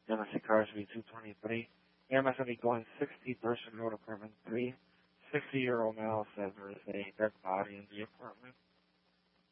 MSC Carsby 223. MSC going 60 Thurston Road, apartment 3. 60-year-old male said there is a dead body in the apartment.